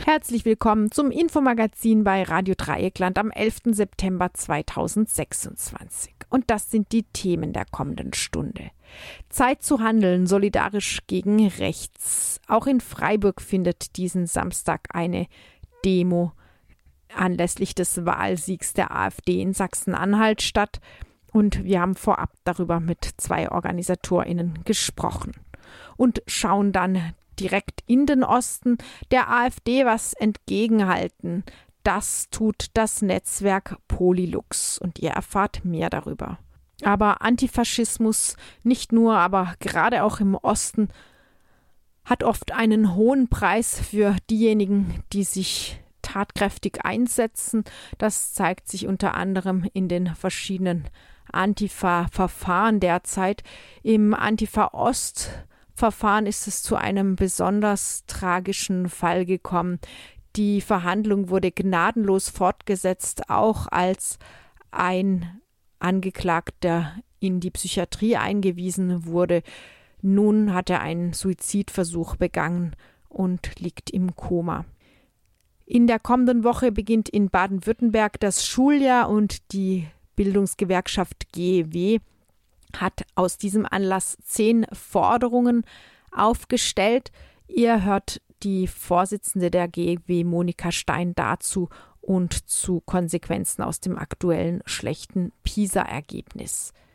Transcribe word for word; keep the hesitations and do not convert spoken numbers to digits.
Herzlich willkommen zum Infomagazin bei Radio Dreieckland am elften September zweitausendsechsundzwanzig. Und das sind die Themen der kommenden Stunde. Zeit zu handeln, solidarisch gegen rechts. Auch in Freiburg findet diesen Samstag eine Demo anlässlich des Wahlsiegs der AfD in Sachsen-Anhalt statt. Und wir haben vorab darüber mit zwei OrganisatorInnen gesprochen. Und schauen dann direkt in den Osten, der AfD was entgegenhalten. Das tut das Netzwerk Polylux und ihr erfahrt mehr darüber. Aber Antifaschismus, nicht nur, aber gerade auch im Osten, hat oft einen hohen Preis für diejenigen, die sich tatkräftig einsetzen. Das zeigt sich unter anderem in den verschiedenen Antifa-Verfahren derzeit. Im Antifa-Ost Verfahren ist es zu einem besonders tragischen Fall gekommen. Die Verhandlung wurde gnadenlos fortgesetzt, auch als ein Angeklagter in die Psychiatrie eingewiesen wurde. Nun hat er einen Suizidversuch begangen und liegt im Koma. In der kommenden Woche beginnt in Baden-Württemberg das Schuljahr und die Bildungsgewerkschaft G E W hat aus diesem Anlass zehn Forderungen aufgestellt. Ihr hört die Vorsitzende der G E W, Monika Stein, dazu und zu Konsequenzen aus dem aktuellen schlechten PISA-Ergebnis.